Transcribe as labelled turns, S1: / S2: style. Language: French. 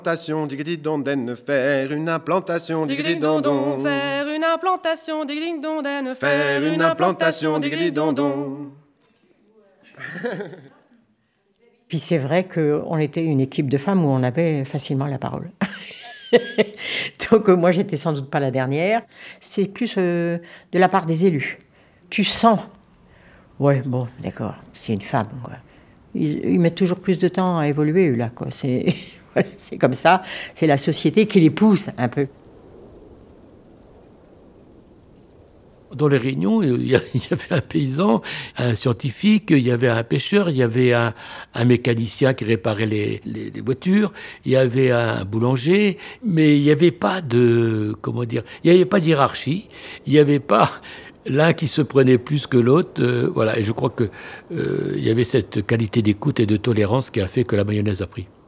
S1: Implantation, digididondaine, faire une implantation, digididondon.
S2: Faire une implantation, digididondaine,
S1: Faire une implantation, digididondon.
S3: Puis c'est vrai qu'on était une équipe de femmes où on avait facilement la parole. Donc moi, j'étais sans doute pas la dernière. C'est plus de la part des élus. Tu sens, ouais, bon, d'accord, c'est une femme, quoi. Ils mettent toujours plus de temps à évoluer, là, quoi. C'est, voilà, c'est comme ça, c'est la société qui les pousse un peu.
S4: Dans les réunions, il y avait un paysan, un scientifique, il y avait un pêcheur, il y avait un mécanicien qui réparait les voitures, il y avait un boulanger, mais il n'y avait pas de, il n'y avait pas de hiérarchie, il n'y avait pas l'un qui se prenait plus que l'autre, voilà. Et je crois que il y avait cette qualité d'écoute et de tolérance qui a fait que la mayonnaise a pris.